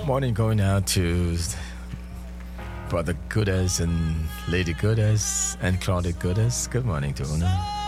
Morning going out to Brother Gooders and Lady Gooders and Claudia Gooders. Good morning to Una.